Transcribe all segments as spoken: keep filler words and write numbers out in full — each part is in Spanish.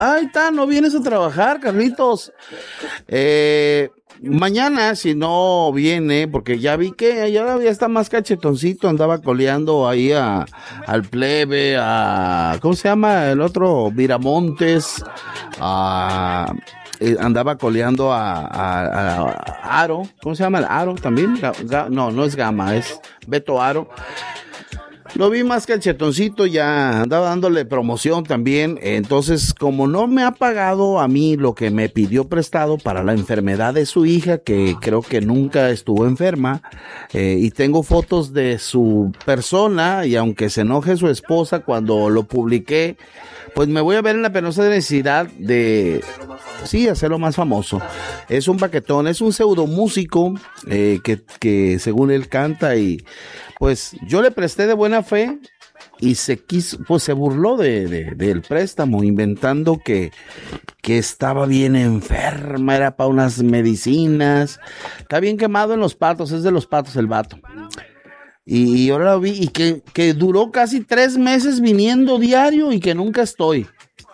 Ahí está, no vienes a trabajar, Carlitos. Eh, mañana, si no viene, porque ya vi que ya, ya está más cachetoncito, andaba coleando ahí a, al plebe, a, ¿cómo se llama? El otro, Viramontes, a... Eh, andaba coleando a, a, a Aro, ¿cómo se llama el Aro también? Ga, Ga, no, no es Gama, es Beto Aro. Lo vi más cachetoncito, ya andaba dándole promoción también, entonces como no me ha pagado a mí lo que me pidió prestado para la enfermedad de su hija, que creo que nunca estuvo enferma, eh, y tengo fotos de su persona, y aunque se enoje su esposa cuando lo publiqué, pues me voy a ver en la penosa necesidad de, sí, hacerlo más famoso. Es un baquetón, es un pseudo músico eh, que, que según él canta, y pues yo le presté de buena fe y se quiso, pues se burló de, de, del préstamo, inventando que, que estaba bien enferma, era para unas medicinas, está bien quemado en los patos, es de los patos el vato. Y ahora lo vi, y que, que duró casi tres meses viniendo diario y que nunca estoy.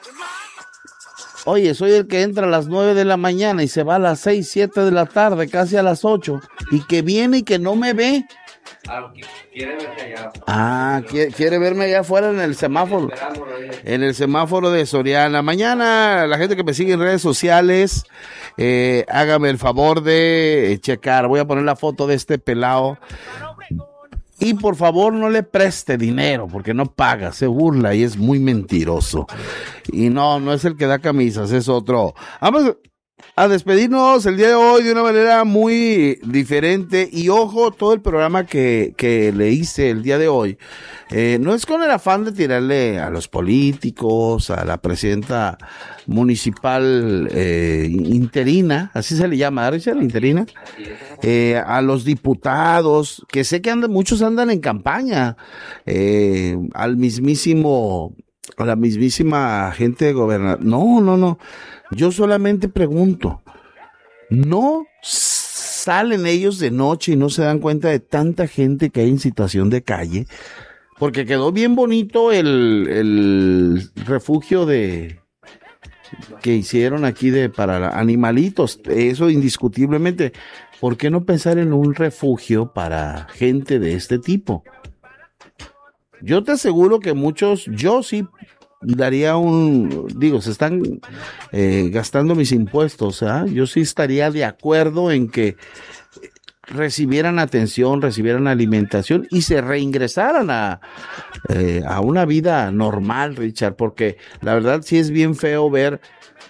Oye, soy el que entra a las nueve de la mañana y se va a las seis, siete de la tarde, casi a las ocho, y que viene y que no me ve. Ah, quiere verte allá. Ah, quiere, quiere verme allá afuera en el semáforo. En el semáforo de Soriana. Mañana, la gente que me sigue en redes sociales, eh, hágame el favor de checar. Voy a poner la foto de este pelao. Y por favor no le preste dinero, porque no paga, se burla y es muy mentiroso. Y no, no es el que da camisas, es otro. Vamos a despedirnos el día de hoy de una manera muy diferente. Y ojo, todo el programa que, que le hice el día de hoy, eh, no es con el afán de tirarle a los políticos, a la presidenta municipal eh, interina, así se le llama, Richard, interina, eh, a los diputados, que sé que andan, muchos andan en campaña, eh, al mismísimo, a la mismísima gente de gobernar. No, no, no. Yo solamente pregunto, ¿no salen ellos de noche y no se dan cuenta de tanta gente que hay en situación de calle? Porque quedó bien bonito el, el refugio de que hicieron aquí de para animalitos, eso indiscutiblemente. ¿Por qué no pensar en un refugio para gente de este tipo? Yo te aseguro que muchos, yo sí daría un, digo, se están eh, gastando mis impuestos, ¿ah? Yo sí estaría de acuerdo en que recibieran atención, recibieran alimentación y se reingresaran a, eh, a una vida normal, Richard, porque la verdad sí es bien feo ver,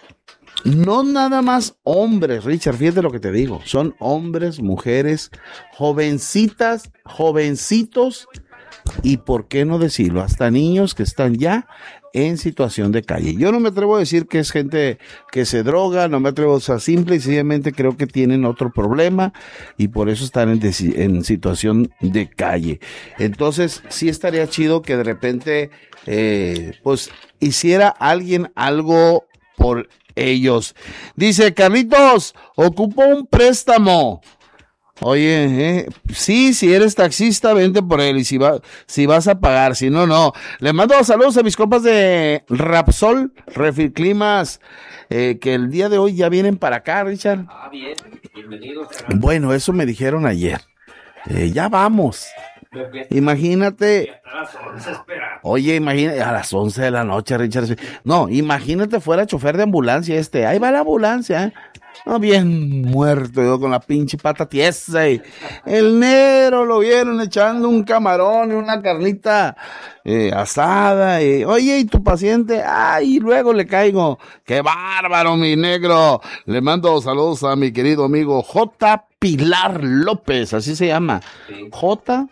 no nada más hombres, Richard, fíjate lo que te digo, son hombres, mujeres, jovencitas, jovencitos, y por qué no decirlo, hasta niños que están ya en situación de calle. Yo no me atrevo a decir que es gente que se droga, no me atrevo, o sea, simple y sencillamente creo que tienen otro problema y por eso están en, en situación de calle. Entonces, sí estaría chido que de repente, eh, pues, hiciera alguien algo por ellos. Dice, Carlitos, ocupo un préstamo. Oye, eh, sí, si eres taxista, vente por él, y si, va, si vas a pagar, si no, no. Le mando saludos a mis compas de Rapsol, Refilclimas, eh, que el día de hoy ya vienen para acá, Richard. Ah, bien, bienvenidos. Bueno, eso me dijeron ayer. Eh, ya vamos. Imagínate. Oye, imagínate, a las once de la noche, Richard. No, imagínate fuera chofer de ambulancia este. Ahí va la ambulancia, ¿eh? No, bien muerto, yo con la pinche pata tiesa, y el negro lo vieron echando un camarón y una carnita eh, asada, y oye, ¿y tu paciente? Ay, luego le caigo. ¡Qué bárbaro, mi negro! Le mando saludos a mi querido amigo J. Pilar López, así se llama. J.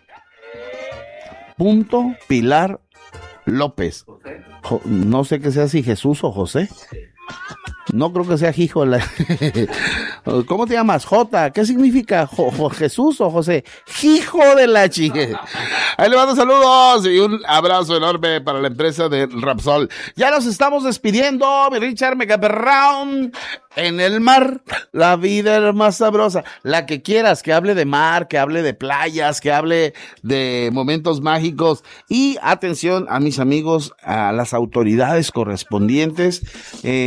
Pilar López. Jo, no sé qué sea, si Jesús o José. No creo que sea hijo. La... ¿Cómo te llamas? Jota. ¿Qué significa jo, jo, Jesús o José? Hijo de la chica. Ahí le mando saludos y un abrazo enorme para la empresa de Rapsol. Ya nos estamos despidiendo, mi Richard Megaperrown. En el mar, la vida es más sabrosa. La que quieras, que hable de mar, que hable de playas, que hable de momentos mágicos. Y atención a mis amigos, a las autoridades correspondientes. Eh,